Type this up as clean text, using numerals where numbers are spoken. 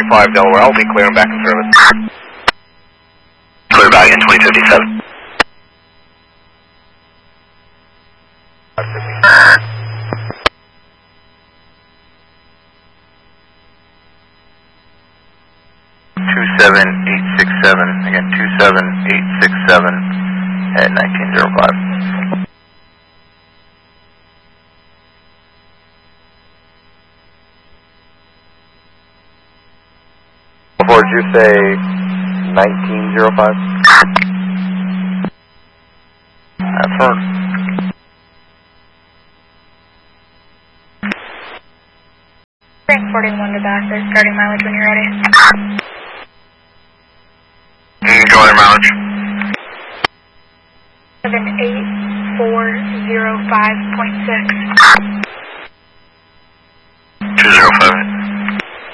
5 Delaware, I'll be clear and back in service. Clear back in 2057. Again, 27867 at 1905. Before, did you say 1905? That's heard. Transporting 1 to back, they're starting mileage when you're ready.